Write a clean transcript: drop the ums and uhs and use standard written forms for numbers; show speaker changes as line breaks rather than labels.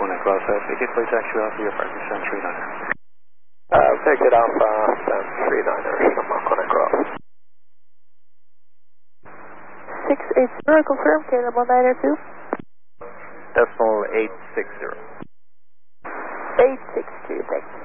Connect Cross, ticket please taxi off your parking Sun 39er.
Take it Alpha, Sun 39er, from Connect Cross.
680, confirm, K-Level 902.
Decimal 860.
862, thanks.